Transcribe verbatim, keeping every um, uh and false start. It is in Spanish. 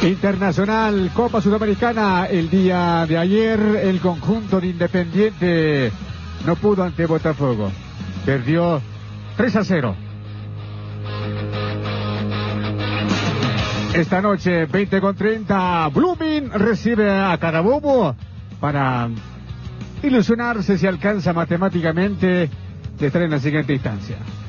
Internacional, Copa Sudamericana, el día de ayer el conjunto de Independiente no pudo ante Botafogo, perdió tres a cero. Esta noche, veinte con treinta, Blooming recibe a Carabobo para ilusionarse si alcanza matemáticamente de estar en la siguiente instancia.